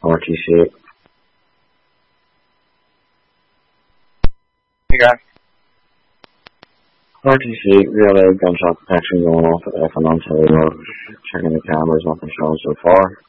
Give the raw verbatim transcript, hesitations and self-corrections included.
R T C. Hey guys. R T C, we had a gunshot detection going off at F and on Taylor Road. Checking the cameras, nothing showing so far.